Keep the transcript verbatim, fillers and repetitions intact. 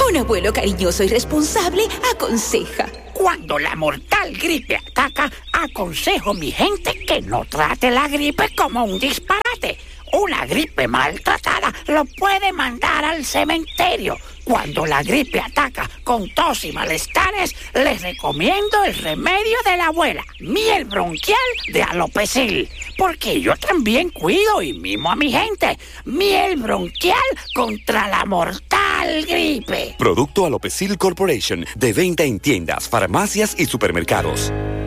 Un abuelo cariñoso y responsable aconseja. Cuando la mortal gripe ataca, aconsejo mi gente que no trate la gripe como un disparate. Una gripe maltratada lo puede mandar al cementerio. Cuando la gripe ataca con tos y malestares, les recomiendo el remedio de la abuela, miel bronquial de Alopecil, porque yo también cuido y mimo a mi gente. Miel bronquial contra la mortal gripe. Producto Alopecil Corporation, de venta en tiendas, farmacias y supermercados.